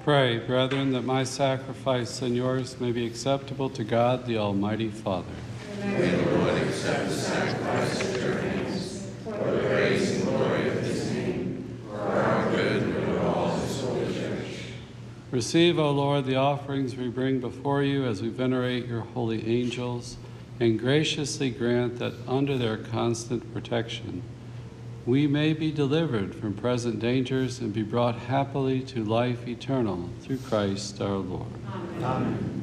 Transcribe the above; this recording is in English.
Pray, brethren, that my sacrifice and yours may be acceptable to God, the Almighty Father. May the Lord accept the sacrifice at your hands, for the praise and glory of his name, for our good and of all his holy church. Receive, O Lord, the offerings we bring before you as we venerate your holy angels, and graciously grant that under their constant protection we may be delivered from present dangers and be brought happily to life eternal through Christ our Lord. Amen.